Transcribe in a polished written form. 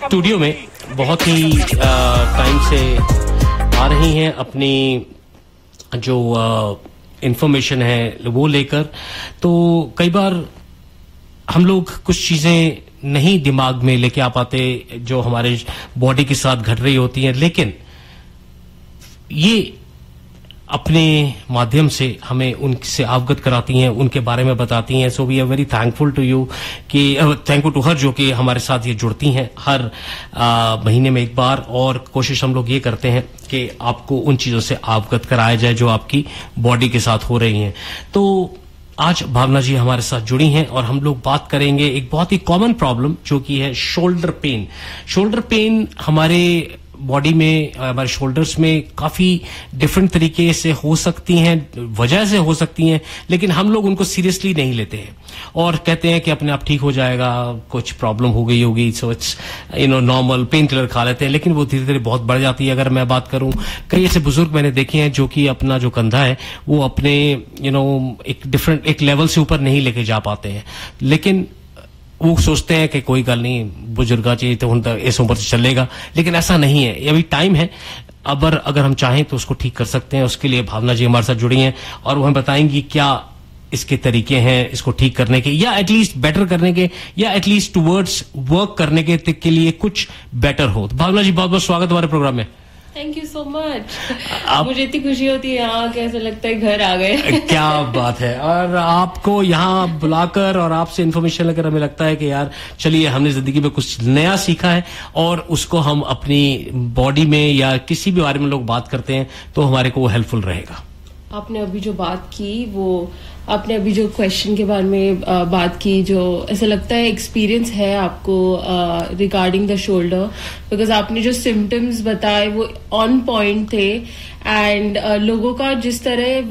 Studio में बहुत ही time से आ रही हैं अपनी जो इंफॉर्मेशन है वो लेकर। तो कई बार हम लोग कुछ चीजें नहीं दिमाग में लेके आ पाते जो हमारे बॉडी के साथ घट रही होती हैं, लेकिन ये अपने माध्यम से हमें उनसे अवगत कराती हैं, उनके बारे में बताती हैं। So we are very thankful to you कि थैंकफुल टू हर जो कि हमारे साथ ये जुड़ती हैं हर महीने में एक बार। और कोशिश हम लोग ये करते हैं कि आपको उन चीजों से अवगत कराया जाए जो आपकी बॉडी के साथ हो रही हैं। तो आज भावना जी हमारे साथ जुड़ी हैं और हम लोग बात करेंगे एक बहुत ही कॉमन प्रॉब्लम जो कि है शोल्डर पेन। शोल्डर पेन हमारे बॉडी में, हमारे शोल्डर्स में काफी डिफरेंट तरीके से हो सकती हैं, वजह से हो सकती हैं, लेकिन हम लोग उनको सीरियसली नहीं लेते हैं और कहते हैं कि अपने आप ठीक हो जाएगा, कुछ प्रॉब्लम हो गई होगी, so it's normal, pain killer खा लेते हैं, लेकिन वो धीरे धीरे बहुत बढ़ जाती है। अगर मैं बात करूं, कई ऐसे बुजुर्ग मैंने देखे हैं जो कि अपना जो कंधा है वो अपने एक लेवल से ऊपर नहीं लेके जा पाते हैं, लेकिन वो सोचते हैं कि कोई गल नहीं, बुजुर्गा चाहिए तो इस उम्र से चलेगा, लेकिन ऐसा नहीं है। अभी टाइम है, अगर हम चाहें तो उसको ठीक कर सकते हैं। उसके लिए भावना जी हमारे साथ जुड़ी हैं और वो हमें बताएंगी क्या इसके तरीके हैं इसको ठीक करने के, या एटलीस्ट बेटर करने के, या एटलीस्ट टुवर्ड्स वर्क करने के लिए कुछ बेटर हो। तो भावना जी बहुत बहुत स्वागत हमारे प्रोग्राम में। Thank you so much. मुझे इतनी खुशी होती है यहाँ आके, ऐसा लगता है घर आ गए। क्या बात है। और आपको यहाँ बुलाकर और आपसे इन्फॉर्मेशन लेकर हमें लगता है कि यार चलिए हमने जिंदगी में कुछ नया सीखा है और उसको हम अपनी बॉडी में या किसी भी बारे में लोग बात करते हैं तो हमारे को वो हेल्पफुल रहेगा। आपने अभी जो बात की, वो आपने अभी जो क्वेश्चन के बारे में बात की, जो ऐसा लगता है एक्सपीरियंस है आपको रिगार्डिंग द शोल्डर, बिकॉज आपने जो सिम्टम्स बताए वो ऑन पॉइंट थे। एंड लोगों का जिस तरह